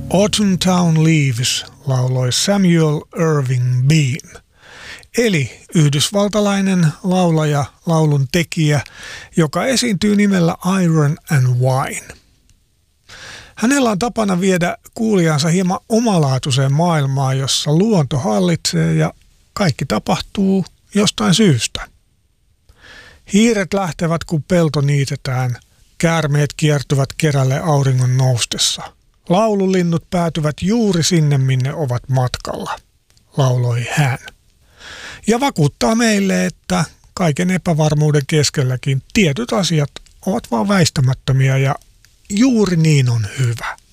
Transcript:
Autumn Town Leaves lauloi Samuel Irving Bean, eli yhdysvaltalainen laulaja, laulun tekijä, joka esiintyy nimellä Iron and Wine. Hänellä on tapana viedä kuulijansa hieman omalaatuiseen maailmaan, jossa luonto hallitsee ja kaikki tapahtuu jostain syystä. Hiiret lähtevät, kun pelto niitetään, käärmeet kiertyvät kerälle auringon noustessa. Laululinnut päätyvät juuri sinne, minne ovat matkalla, lauloi hän. Ja vakuuttaa meille, että kaiken epävarmuuden keskelläkin tietyt asiat ovat vaan väistämättömiä ja juuri niin on hyvä.